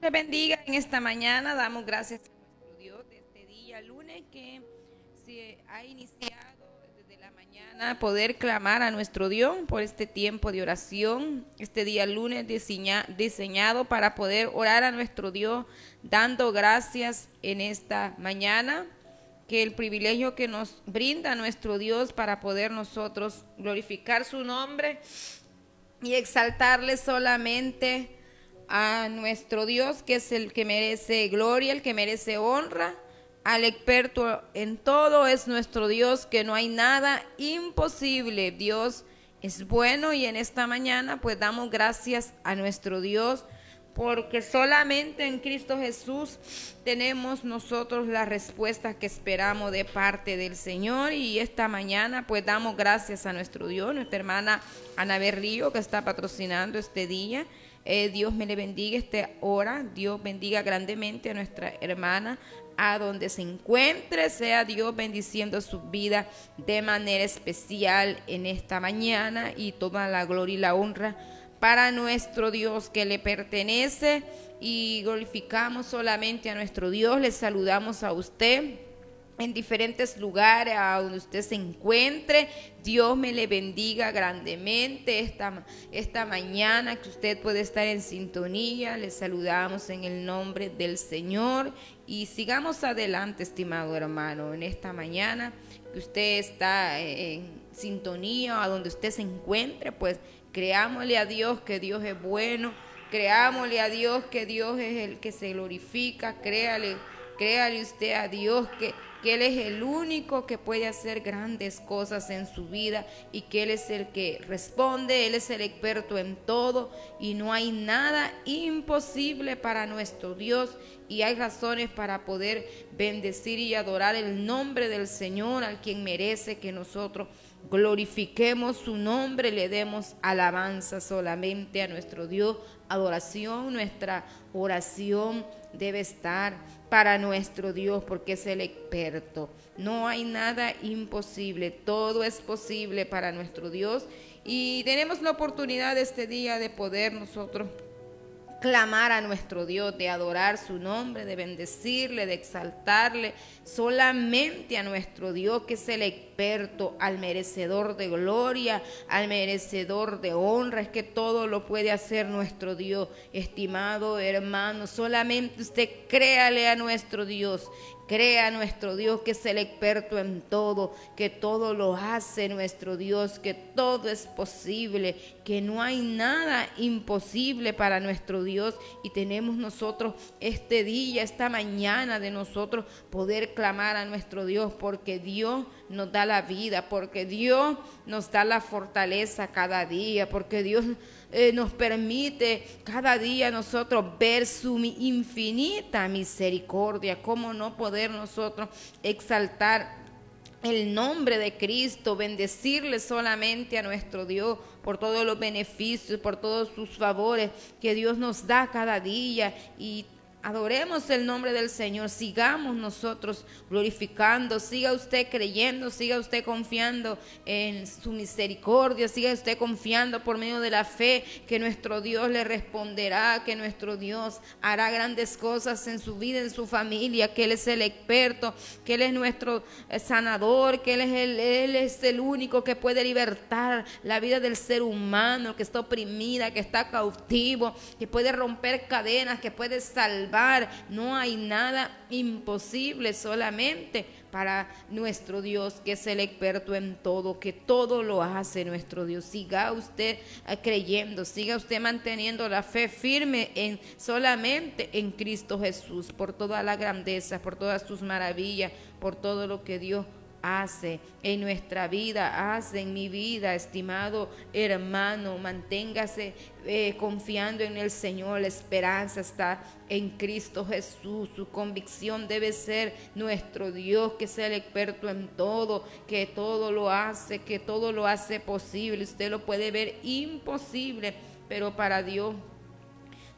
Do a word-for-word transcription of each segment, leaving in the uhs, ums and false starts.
Te bendiga en esta mañana. Damos gracias a nuestro Dios de este día, lunes, que se ha iniciado desde la mañana poder clamar a nuestro Dios por este tiempo de oración. Este día lunes diseña, diseñado para poder orar a nuestro Dios, dando gracias en esta mañana. Que el privilegio que nos brinda nuestro Dios para poder nosotros glorificar su nombre y exaltarle solamente a nuestro Dios, que es el que merece gloria, el que merece honra, al experto en todo es nuestro Dios, que no hay nada imposible. Dios es bueno y en esta mañana pues damos gracias a nuestro Dios, porque solamente en Cristo Jesús tenemos nosotros la respuesta que esperamos de parte del Señor. Y esta mañana pues damos gracias a nuestro Dios, nuestra hermana Ana Berrío, que está patrocinando este día. Eh, Dios me le bendiga esta hora. Dios bendiga grandemente a nuestra hermana, a donde se encuentre. Sea Dios bendiciendo su vida de manera especial en esta mañana, y toda la gloria y la honra para nuestro Dios que le pertenece, y glorificamos solamente a nuestro Dios. Le saludamos a usted en diferentes lugares a donde usted se encuentre. Dios me le bendiga grandemente esta, esta mañana que usted puede estar en sintonía. Le saludamos en el nombre del Señor y sigamos adelante, estimado hermano, en esta mañana que usted está en sintonía a donde usted se encuentre. Pues creámosle a Dios que Dios es bueno, creámosle a Dios que Dios es el que se glorifica, créale, créale usted a Dios que que Él es el único que puede hacer grandes cosas en su vida, y que Él es el que responde. Él es el experto en todo y no hay nada imposible para nuestro Dios, y hay razones para poder bendecir y adorar el nombre del Señor, al quien merece que nosotros glorifiquemos su nombre, le demos alabanza solamente a nuestro Dios, adoración. Nuestra oración debe estar para nuestro Dios, porque es el experto. No hay nada imposible, todo es posible para nuestro Dios, y tenemos la oportunidad este día de poder nosotros clamar a nuestro Dios, de adorar su nombre, de bendecirle, de exaltarle solamente a nuestro Dios, que es el experto, al merecedor de gloria, al merecedor de honra. Es que todo lo puede hacer nuestro Dios, estimado hermano. Solamente usted créale a nuestro Dios. Crea a nuestro Dios, que es el experto en todo, que todo lo hace nuestro Dios, que todo es posible, que no hay nada imposible para nuestro Dios. Y tenemos nosotros este día, esta mañana, de nosotros poder clamar a nuestro Dios, porque Dios nos da la vida, porque Dios nos da la fortaleza cada día, porque Dios Eh, nos permite cada día nosotros ver su infinita misericordia. ¿Cómo no poder nosotros exaltar el nombre de Cristo, bendecirle solamente a nuestro Dios por todos los beneficios, por todos sus favores que Dios nos da cada día? Y adoremos el nombre del Señor, sigamos nosotros glorificando, siga usted creyendo, siga usted confiando en su misericordia, siga usted confiando por medio de la fe que nuestro Dios le responderá, que nuestro Dios hará grandes cosas en su vida, en su familia, que Él es el experto, que Él es nuestro sanador, que Él es el, Él es el único que puede libertar la vida del ser humano que está oprimida, que está cautivo, que puede romper cadenas, que puede salvar. No hay nada imposible solamente para nuestro Dios, que es el experto en todo, que todo lo hace nuestro Dios. Siga usted creyendo, siga usted manteniendo la fe firme en solamente en Cristo Jesús, por toda la grandeza, por todas sus maravillas, por todo lo que Dios hace en nuestra vida, hace en mi vida, estimado hermano. Manténgase eh, confiando en el Señor. La esperanza está en Cristo Jesús. Su convicción debe ser nuestro Dios, que es el experto en todo, que todo lo hace, que todo lo hace posible. Usted lo puede ver imposible, pero para Dios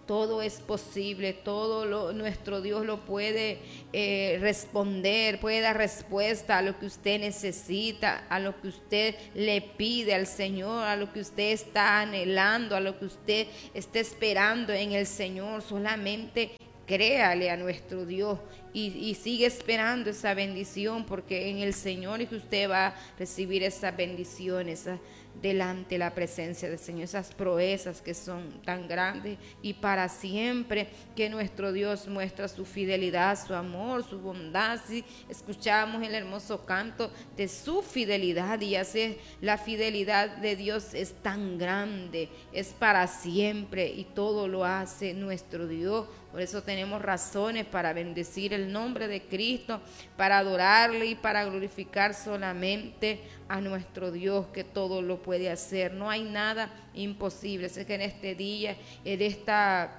Todo es posible, todo lo, nuestro Dios lo puede eh, responder, puede dar respuesta a lo que usted necesita, a lo que usted le pide al Señor, a lo que usted está anhelando, a lo que usted está esperando en el Señor. Solamente créale a nuestro Dios y, y sigue esperando esa bendición, porque en el Señor es que usted va a recibir esas bendiciones, esa, delante de la presencia del Señor, esas proezas que son tan grandes y para siempre, que nuestro Dios muestra su fidelidad, su amor, su bondad. Sí, escuchamos el hermoso canto de su fidelidad, y así la fidelidad de Dios es tan grande, es para siempre, y todo lo hace nuestro Dios. Por eso tenemos razones para bendecir el nombre de Cristo, para adorarle y para glorificar solamente a nuestro Dios, que todo lo puede hacer. No hay nada imposible. Sé que en este día, en esta,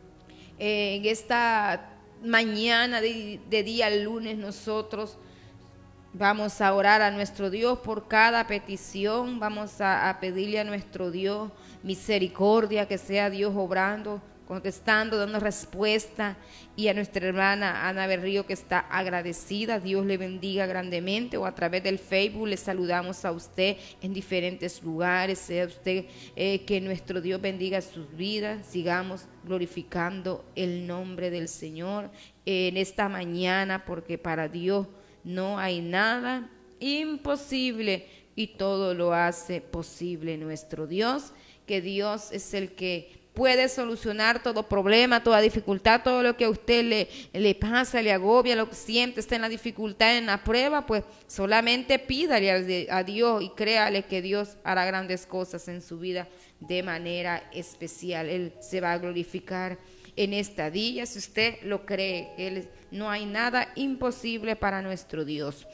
eh, en esta mañana de, de día lunes, nosotros vamos a orar a nuestro Dios por cada petición. Vamos a, a pedirle a nuestro Dios misericordia, que sea Dios obrando, contestando, dando respuesta, y a nuestra hermana Ana Berrío, que está agradecida. Dios le bendiga grandemente. O a través del Facebook le saludamos a usted en diferentes lugares. Sea usted eh, que nuestro Dios bendiga sus vidas. Sigamos glorificando el nombre del Señor en esta mañana, porque para Dios no hay nada imposible y todo lo hace posible nuestro Dios, que Dios es el que puede solucionar todo problema, toda dificultad, todo lo que a usted le, le pasa, le agobia, lo que siente, está en la dificultad, en la prueba. Pues solamente pídale a, a Dios y créale que Dios hará grandes cosas en su vida de manera especial. Él se va a glorificar en esta día, si usted lo cree. Él, no hay nada imposible para nuestro Dios.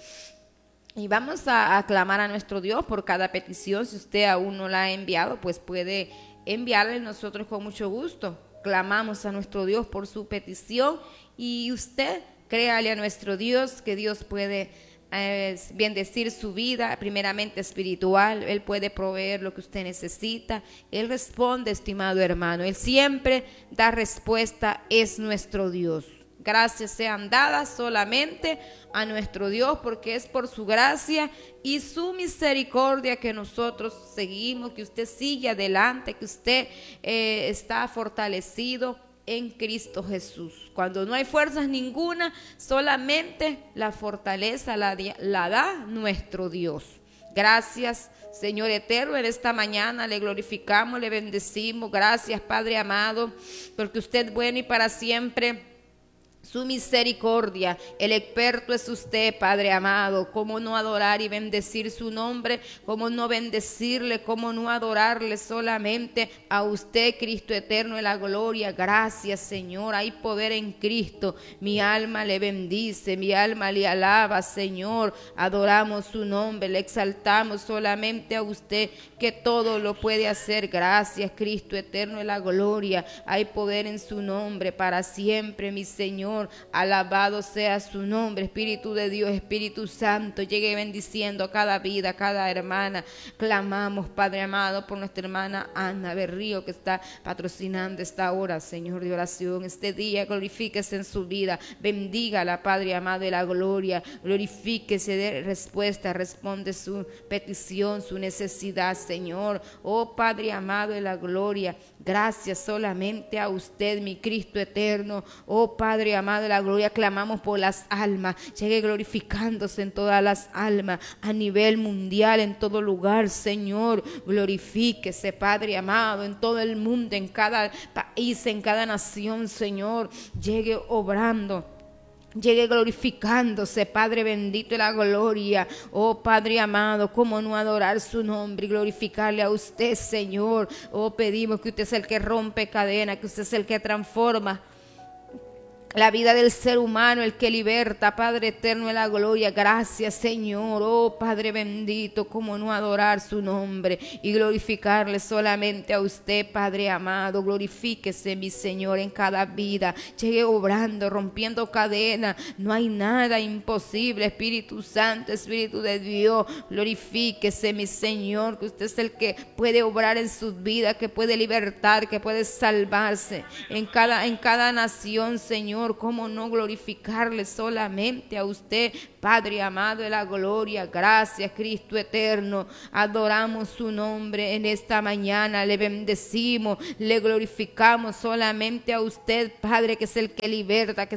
Y vamos a aclamar a nuestro Dios por cada petición. Si usted aún no la ha enviado, pues puede enviarle. Nosotros con mucho gusto clamamos a nuestro Dios por su petición, y usted créale a nuestro Dios que Dios puede eh, bendecir su vida, primeramente espiritual. Él puede proveer lo que usted necesita. Él responde, estimado hermano. Él siempre da respuesta, es nuestro Dios. Gracias sean dadas solamente a nuestro Dios, porque es por su gracia y su misericordia que nosotros seguimos, que usted sigue adelante, que usted eh, está fortalecido en Cristo Jesús. Cuando no hay fuerzas ninguna, solamente la fortaleza la, la da nuestro Dios. Gracias, Señor eterno, en esta mañana le glorificamos, le bendecimos. Gracias, Padre amado, porque usted es bueno y para siempre su misericordia. El experto es usted, Padre amado. Cómo no adorar y bendecir su nombre, cómo no bendecirle, cómo no adorarle solamente a usted, Cristo eterno de la gloria. Gracias, Señor. Hay poder en Cristo. Mi alma le bendice, mi alma le alaba, Señor. Adoramos su nombre, le exaltamos solamente a usted, que todo lo puede hacer. Gracias, Cristo eterno de la gloria. Hay poder en su nombre para siempre, mi Señor. Alabado sea su nombre. Espíritu de Dios, Espíritu Santo, llegue bendiciendo a cada vida, a cada hermana. Clamamos, Padre amado, por nuestra hermana Ana Berrío, que está patrocinando esta hora, Señor, de oración. Este día glorifíquese en su vida. Bendígala, Padre amado de la gloria. Glorifíquese, dé respuesta, responde su petición, su necesidad, Señor. Oh Padre amado de la gloria, gracias solamente a usted, mi Cristo eterno. Oh Padre amado de la gloria, clamamos por las almas. Llegue glorificándose en todas las almas a nivel mundial, en todo lugar, Señor. Glorifíquese, Padre amado, en todo el mundo, en cada país, en cada nación, Señor. Llegue obrando, llegue glorificándose, Padre bendito de la gloria. Oh Padre amado, cómo no adorar su nombre y glorificarle a usted, Señor. Oh, pedimos que usted es el que rompe cadenas, que usted es el que transforma la vida del ser humano, el que liberta, Padre eterno de la gloria. Gracias, Señor. Oh, Padre bendito, cómo no adorar su nombre y glorificarle solamente a usted, Padre amado. Glorifíquese, mi Señor, en cada vida. Llegue obrando, rompiendo cadenas. No hay nada imposible, Espíritu Santo, Espíritu de Dios. Glorifíquese, mi Señor, que usted es el que puede obrar en sus vidas, que puede libertar, que puede salvarse en cada, en cada nación, Señor. Cómo no glorificarle solamente a usted, Padre amado de la gloria. Gracias, Cristo eterno. Adoramos su nombre en esta mañana. Le bendecimos, le glorificamos solamente a usted, Padre, que es el que liberta, que